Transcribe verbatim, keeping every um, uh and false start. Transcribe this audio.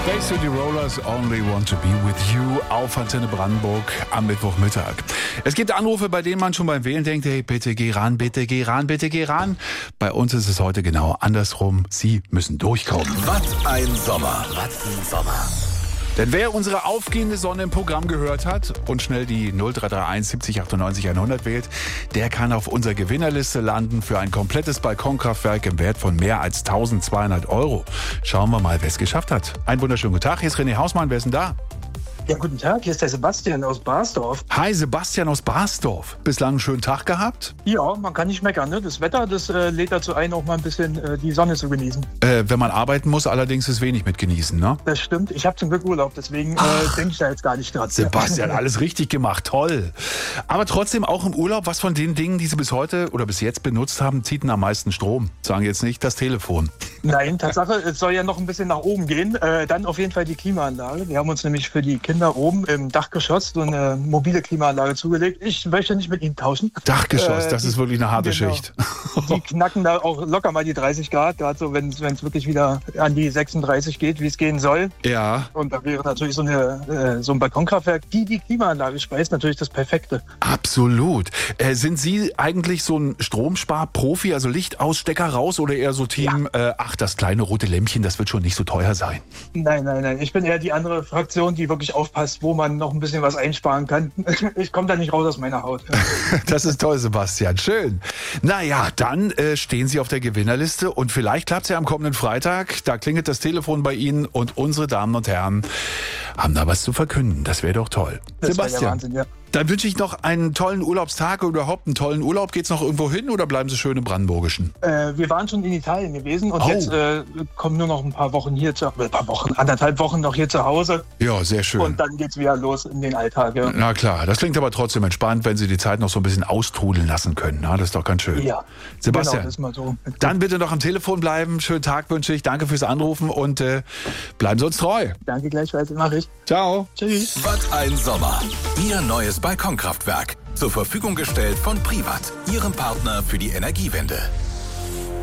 Bay City Rollers, Only Want to Be With You auf Antenne Brandenburg am Mittwochmittag. Es gibt Anrufe, bei denen man schon beim Wählen denkt, hey, bitte geh ran, bitte geh ran, bitte geh ran. Bei uns ist es heute genau andersrum. Sie müssen durchkommen. Was ein Sommer, was ein Sommer. Denn wer unsere aufgehende Sonne im Programm gehört hat und schnell die null drei drei eins siebzig achtundneunzig hundert wählt, der kann auf unserer Gewinnerliste landen für ein komplettes Balkonkraftwerk im Wert von mehr als tausendzweihundert Euro. Schauen wir mal, wer es geschafft hat. Einen wunderschönen guten Tag, hier ist René Hausmann, wer ist denn da? Ja, guten Tag, hier ist der Sebastian aus Basdorf. Hi, Sebastian aus Basdorf. Bislang einen schönen Tag gehabt? Ja, man kann nicht meckern, ne? Das Wetter, das äh, lädt dazu ein, auch mal ein bisschen äh, die Sonne zu genießen. Äh, wenn man arbeiten muss, allerdings ist wenig mit genießen, ne? Das stimmt, ich habe zum Glück Urlaub, deswegen äh, denke ich da jetzt gar nicht dran. Sebastian, alles richtig gemacht, toll. Aber trotzdem auch im Urlaub, was von den Dingen, die Sie bis heute oder bis jetzt benutzt haben, zieht denn am meisten Strom? Sagen jetzt nicht das Telefon. Nein, Tatsache, es soll ja noch ein bisschen nach oben gehen. Äh, dann auf jeden Fall die Klimaanlage. Wir haben uns nämlich für die Kinder oben im Dachgeschoss so eine mobile Klimaanlage zugelegt. Ich möchte nicht mit ihnen tauschen. Dachgeschoss, Äh, das die- ist wirklich eine harte genau. Schicht. Die knacken da auch locker mal die dreißig Grad, gerade so, wenn es wirklich wieder an die sechsunddreißig geht, wie es gehen soll. Ja, Und da wäre natürlich so, eine, äh, so ein Balkonkraftwerk, die die Klimaanlage speist, natürlich das Perfekte. absolut. Äh, sind Sie eigentlich so ein Stromspar-Profi, also Lichtausstecker raus oder eher so Team, äh, ach, das kleine rote Lämpchen, das wird schon nicht so teuer sein? Nein, nein, nein. Ich bin eher die andere Fraktion, die wirklich aufpasst, wo man noch ein bisschen was einsparen kann. Ich komme da nicht raus aus meiner Haut. Das ist toll, Sebastian. Schön. Naja, dann äh, stehen Sie auf der Gewinnerliste und vielleicht klappt es ja am kommenden Freitag. Da klingelt das Telefon bei Ihnen und unsere Damen und Herren haben da was zu verkünden. Das wäre doch toll. Das wäre der Sebastian, Wahnsinn, ja. dann wünsche ich noch einen tollen Urlaubstag oder überhaupt einen tollen Urlaub. Geht's noch irgendwo hin oder bleiben Sie schön im Brandenburgischen? Äh, wir waren schon in Italien gewesen und Oh. jetzt äh, kommen nur noch ein paar Wochen hier zu, ein paar Wochen, anderthalb Wochen noch hier zu Hause Ja, sehr schön. und dann geht's wieder los in den Alltag. Ja. Na klar, das klingt aber trotzdem entspannt, wenn Sie die Zeit noch so ein bisschen austrudeln lassen können. Na, das ist doch ganz schön. Ja, Sebastian, genau, das ist mal so. dann bitte noch am Telefon bleiben. Schönen Tag wünsche ich. Danke fürs Anrufen und äh, bleiben Sie uns treu. Danke gleichfalls, mache ich. Ciao. Tschüss. Was ein Sommer. Ihr neues Balkonkraftwerk. Zur Verfügung gestellt von Privat, Ihrem Partner für die Energiewende.